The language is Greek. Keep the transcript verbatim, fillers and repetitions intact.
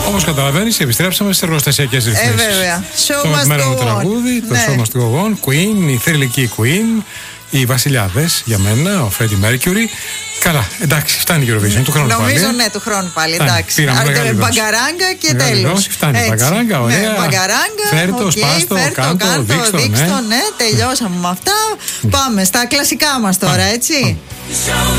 Όπως καταλαβαίνεις, επιστρέψαμε στις εργοστασιακές ρυθμίσεις. Ε, βέβαια. Show Το must αγαπημένο μου go on. τραγούδι, το Ναι. Show Must Go On, Queen, η θρυλική Queen, οι βασιλιάδες για μένα, ο Freddie Mercury. Καλά, εντάξει, φτάνει η Eurovision του χρόνου πάλι. Νομίζω ναι, του χρόνου πάλι. Φτάνει, Εντάξει. πήραμε Άρα, μεγάλη δόση. μπαγκαράγκα και Μεγάλη τέλος. δόση, φτάνει. Έτσι. Μπαγκαράγκα, ωραία. Ναι, μπαγκαράγκα. Φέρτο, οκ, σπάστο, φέρτο, κάντο, κάντο, δείξτο, ναι. δείξτο, ναι. Τελειώσαμε με αυτά. Πάμε στα κλασικά μας τώρα, έτσι.